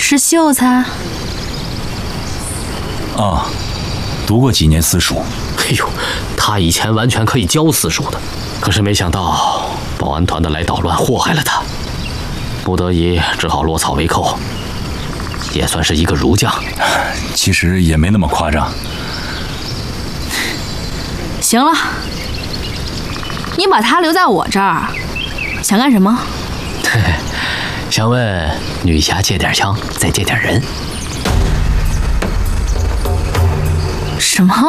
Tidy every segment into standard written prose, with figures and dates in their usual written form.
是秀才？ 啊，读过几年私塾。 哎呦，他以前完全可以教私塾的，可是没想到保安团的来捣乱，祸害了他，不得已只好落草为寇，也算是一个儒将。 其实也没那么夸张。 行了，你把他留在我这儿，想干什么？ 想问女侠借点枪，再借点人。 什么？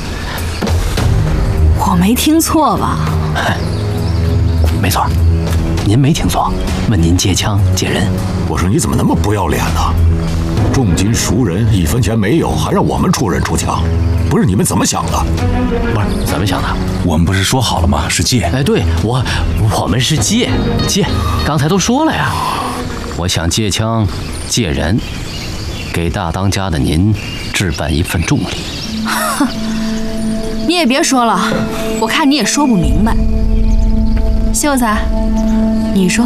我没听错吧？ 没错，您没听错，问您借枪借人。 我说你怎么那么不要脸呢？重金赎人，1分钱没有，还让我们出人出枪，不是你们怎么想的？ 不是怎么想的？ 我们不是说好了吗？是借。 哎，对，我们是借，刚才都说了呀。我想借枪借人，给大当家的您置办一份重礼。 哼，你也别说了，我看你也说不明白。秀才，你说。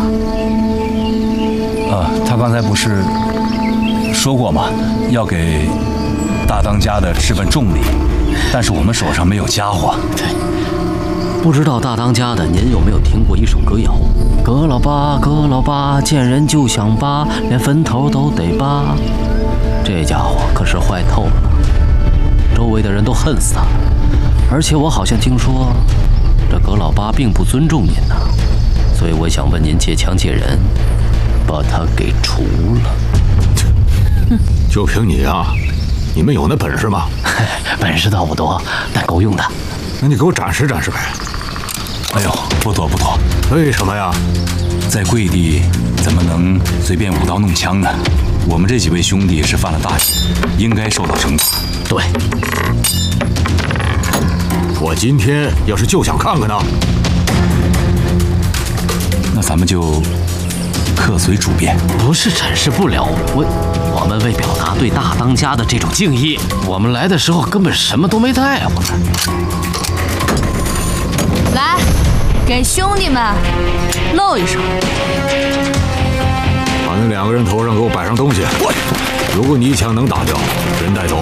他刚才不是说过吗？要给大当家的置办重礼，但是我们手上没有家伙。 对，不知道大当家的您有没有听过一首歌谣？葛老八，见人就想扒，连坟头都得扒。这家伙可是坏透了，周围的人都恨死他了。而且我好像听说，这葛老八并不尊重您呐，所以我想问您借枪借人，把他给除了。 就凭你啊，你们有那本事吗？ 本事倒不多，但够用的。 那你给我展示展示呗。 哎呦，不妥。 为什么呀？ 在贵地怎么能随便舞刀弄枪呢？我们这几位兄弟是犯了大忌，应该受到惩罚。 对， 我今天要是就想看看呢， 那咱们就客随主便。 不是展示不了，我们为表达对大当家的这种敬意，我们来的时候根本什么都没带。 来，给兄弟们露一手。 把那2个人头上给我摆上东西。如果你一枪能打掉，人带走；